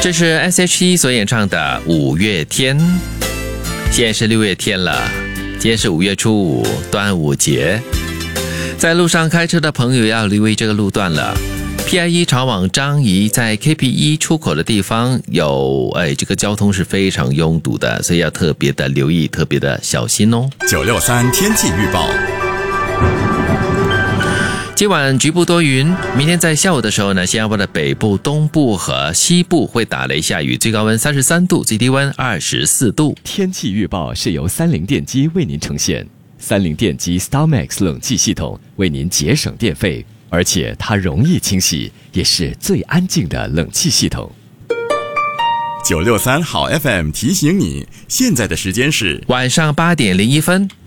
这是 S.H.E 所演唱的五月天。现在是6月天了，今天是5月初5，端午节。在路上开车的朋友要留意这个路段了。PIE 朝往樟宜，在 KP1 出口的地方有这个交通是非常拥堵的，所以要特别的留意，特别的小心哦。 963天气预报。 今晚局部多云，明天在下午的时候呢，新加坡的北部、东部和西部会打雷下雨，最高温33度，最低温24度。 天气预报是由三菱电机为您呈现，三菱电机 StarMax 冷气系统为您节省电费，而且它容易清洗，也是最安静的冷气系统。 963好 FM 提醒你，现在的时间是晚上8点01分。